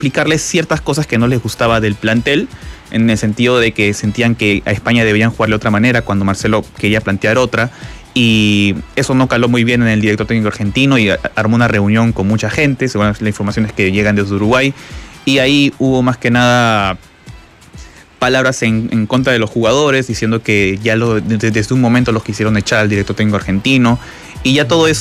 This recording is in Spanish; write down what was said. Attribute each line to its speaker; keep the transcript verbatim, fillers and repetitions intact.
Speaker 1: explicarles ciertas cosas que no les gustaba del plantel, en el sentido de que sentían que a España deberían jugar de otra manera cuando Marcelo quería plantear otra, y eso no caló muy bien en el director técnico argentino y armó una reunión con mucha gente, según las informaciones que llegan desde Uruguay, y ahí hubo más que nada palabras en, en contra de los jugadores, diciendo que ya lo, desde, desde un momento los quisieron echar al director técnico argentino, y ya todo eso